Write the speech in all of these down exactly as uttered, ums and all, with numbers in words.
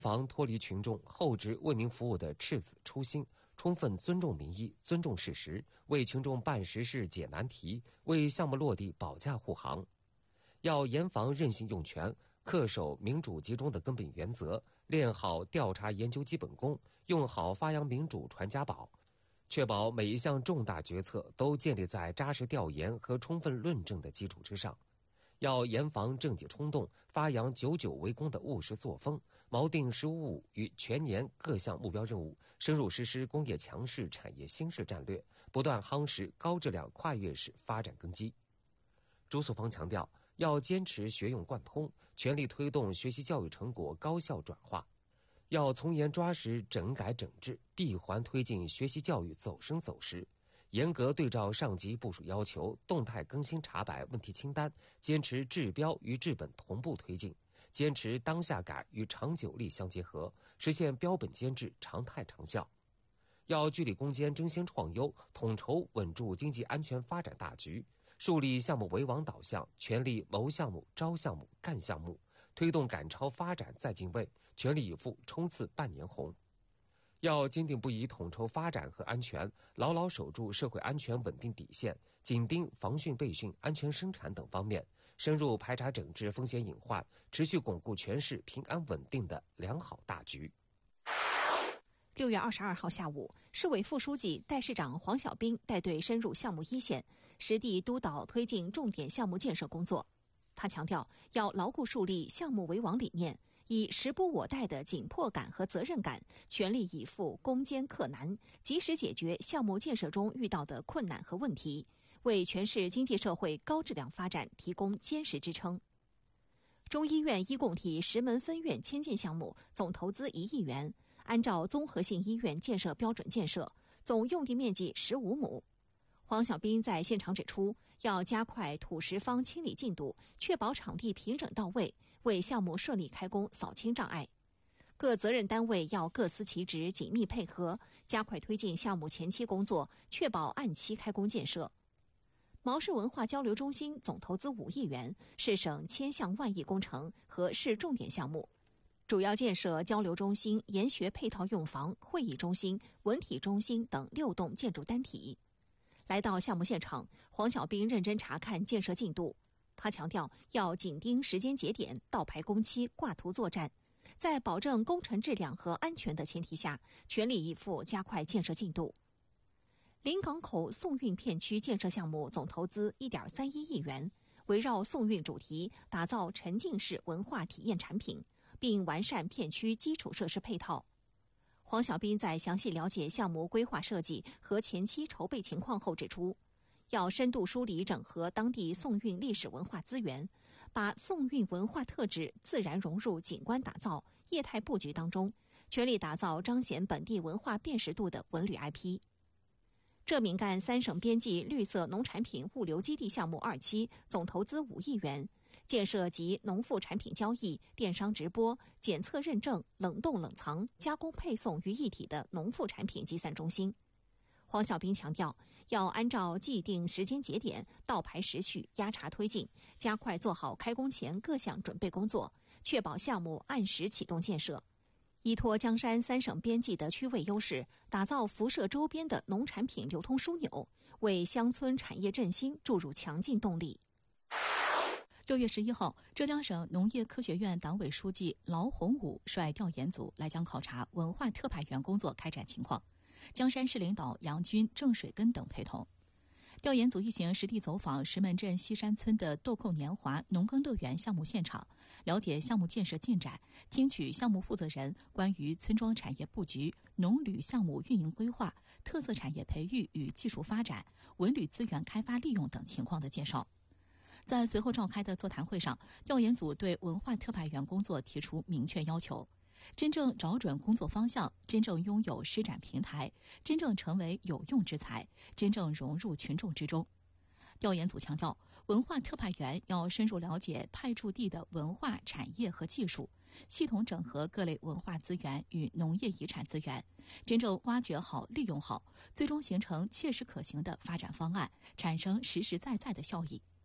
防脱离群众厚植为民服务的赤子初心，充分尊重民意、尊重事实，为群众办实事、解难题，为项目落地保驾护航。要严防任性用权，恪守民主集中的根本原则，练好调查研究基本功，用好发扬民主传家宝，确保每一项重大决策都建立在扎实调研和充分论证的基础之上。要严防政绩冲动，发扬久久为功的务实作风，锚定“十五五”与全年各项目标任务，深入实施工业强势、产业兴势战略，不断夯实高质量跨越式发展根基。朱素芳强调，要坚持学用贯通，全力推动学习教育成果高效转化，要从严抓实整改整治，闭环推进学习教育走深走实。严格对照上级部署要求，动态更新查摆问题清单，坚持治标与治本同步推进，坚持当下改与长久力相结合，实现标本兼治、常态长效。要据理攻坚、争先创优，统筹稳住经济安全发展大局，树立项目为王导向，全力谋项目、招项目、干项目，推动赶超发展再进位，全力以赴冲刺半年红。要坚定不移统筹发展和安全，牢牢守住社会安全稳定底线，紧盯防汛备汛、安全生产等方面，深入排查整治风险隐患，持续巩固全市平安稳定的良好大局。 六月二十二号下午，市委副书记、代市长黄小兵带队深入项目一线，实地督导推进重点项目建设工作。他强调，要牢固树立项目为王理念，以时不我待的紧迫感和责任感，全力以赴攻坚克难，及时解决项目建设中遇到的困难和问题，为全市经济社会高质量发展提供坚实支撑。中医院医共体石门分院迁建项目总投资一亿元，按照综合性医院建设标准建设，总用地面积十五亩。黄小兵在现场指出，要加快土石方清理进度，确保场地平整到位，为项目顺利开工扫清障碍。各责任单位要各司其职，紧密配合，加快推进项目前期工作，确保按期开工建设。毛市文化交流中心总投资五亿元，是省千项万亿工程和市重点项目，主要建设交流中心、研学配套用房、会议中心、文体中心等六栋建筑单体。来到项目现场，黄小兵认真查看建设进度。他强调，要紧盯时间节点，倒排工期，挂图作战，在保证工程质量和安全的前提下，全力以赴加快建设进度。临港口宋运片区建设项目总投资 一点三一亿元，围绕宋运主题，打造沉浸式文化体验产品，并完善片区基础设施配套。黄小兵在详细了解项目规划设计和前期筹备情况后指出，要深度梳理整合当地宋运历史文化资源，把宋运文化特质自然融入景观打造、业态布局当中，全力打造彰显本地文化辨识度的文旅 I P。浙闽赣三省边际绿色农产品物流基地项目二期总投资五亿元，建设集农副产品交易、电商直播、检测认证、冷冻冷藏、加工配送于一体的农副产品集散中心。黄小兵强调，要按照既定时间节点，倒排时序，压查推进，加快做好开工前各项准备工作，确保项目按时启动建设。依托江山三省边际的区位优势，打造辐射周边的农产品流通枢纽，为乡村产业振兴注入强劲动力。 六月十一号，浙江省农业科学院党委书记劳洪武率调研组来江考察文化特派员工作开展情况，江山市领导杨军、郑水根等陪同。调研组一行实地走访石门镇西山村的豆蔻年华农耕乐园项目现场，了解项目建设进展，听取项目负责人关于村庄产业布局、农旅项目运营规划、特色产业培育与技术发展、文旅资源开发利用等情况的介绍。在随后召开的座谈会上，调研组对文化特派员工作提出明确要求，真正找准工作方向，真正拥有施展平台，真正成为有用之才，真正融入群众之中。调研组强调，文化特派员要深入了解派驻地的文化产业和技术，系统整合各类文化资源与农业遗产资源，真正挖掘好、利用好，最终形成切实可行的发展方案，产生实实在在的效益。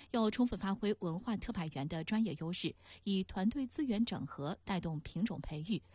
要充分发挥文化特派员的专业优势，以团队资源整合带动品种培育，